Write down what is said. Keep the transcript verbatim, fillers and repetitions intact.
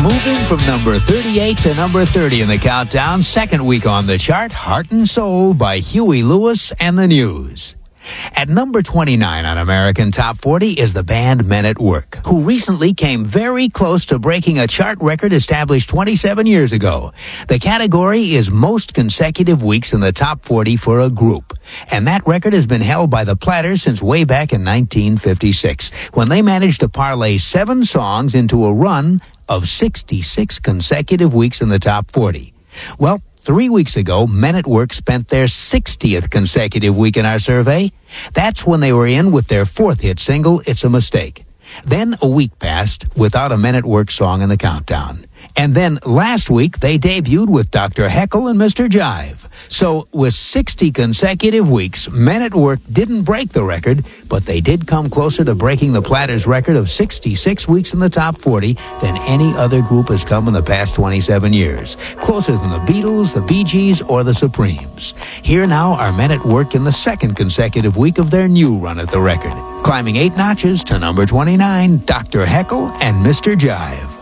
Moving from number thirty-eight to number thirty in the countdown, second week on the chart, Heart and Soul by Huey Lewis and the News. At number twenty-nine on American Top forty is the band Men at Work, who recently came very close to breaking a chart record established twenty-seven years ago. The category is most consecutive weeks in the top forty for a group, and that record has been held by the Platters since way back in nineteen fifty-six, when they managed to parlay seven songs into a run of sixty-six consecutive weeks in the top forty. Well, three weeks ago, Men at Work spent their sixtieth consecutive week in our survey. That's when they were in with their fourth hit single, It's a Mistake. Then a week passed without a Men at Work song in the countdown. And then last week, they debuted with Doctor Heckle and Mister Jive. So with sixty consecutive weeks, Men at Work didn't break the record, but they did come closer to breaking the Platters' record of sixty-six weeks in the top forty than any other group has come in the past twenty-seven years. Closer than the Beatles, the Bee Gees, or the Supremes. Here now are Men at Work in the second consecutive week of their new run at the record. Climbing eight notches to number twenty-nine, Doctor Heckle and Mister Jive.